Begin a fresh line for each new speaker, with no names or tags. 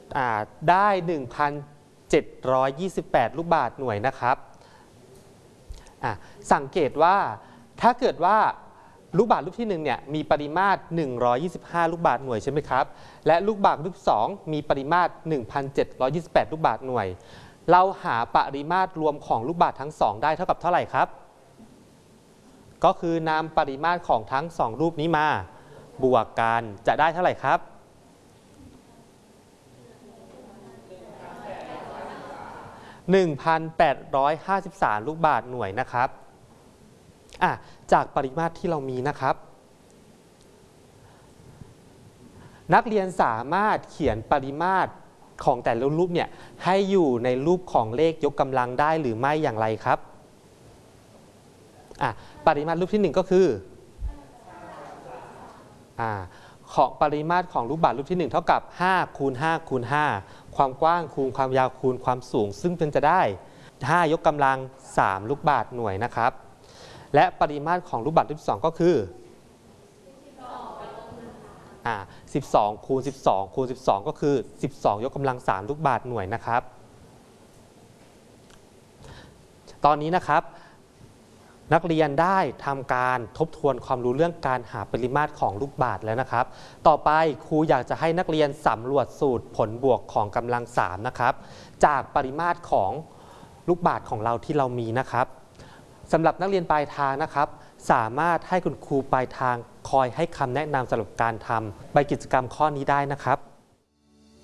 ได้ 1,728 ลูกบาศก์หน่วยนะครับสังเกตว่าถ้าเกิดว่าลูกบาศก์รูปที่1เนี่ยมีปริมาตร125ลูกบาศก์หน่วยใช่ไหมครับและลูกบาศก์รูป2มีปริมาตร 1,728 ลูกบาศก์หน่วยเราหาปริมาตรรวมของลูกบาศก์ทั้ง2ได้เท่ากับเท่าไหร่ครับก็คือนำปริมาตรของทั้ง2รูปนี้มาบวกกันจะได้เท่าไหร่ครับ1,853 ลูกบาศก์หน่วยนะครับจากปริมาตรที่เรามีนะครับนักเรียนสามารถเขียนปริมาตรของแต่ละรูปเนี่ยให้อยู่ในรูปของเลขยกกำลังได้หรือไม่อย่างไรครับปริมาตรรูปที่1ก็คือของปริมาตรของลูกบาศก์รูปที่1เท่ากับ5คูณ5คูณ5ความกว้างคูณความยาวคูณความสูงซึ่งเป็นจะได้5ยกกำลัง3ลูกบาศก์หน่วยนะครับและปริมาตรของลูกบาศก์รูปที่2ก็คือ12คูณ12คูณ12ก็คือ12ยกกำลัง3ลูกบาศก์หน่วยนะครับตอนนี้นะครับนักเรียนได้ทำการทบทวนความรู้เรื่องการหาปริมาตรของลูกบาศก์แล้วนะครับต่อไปครูอยากจะให้นักเรียนสำรวจสูตรผลบวกของกำลัง3นะครับจากปริมาตรของลูกบาศก์ของเราที่เรามีนะครับสำหรับนักเรียนปลายทางนะครับสามารถให้คุณครูปลายทางคอยให้คำแนะนำสำหรับการทำใบกิจกรรมข้อนี้ได้นะครับ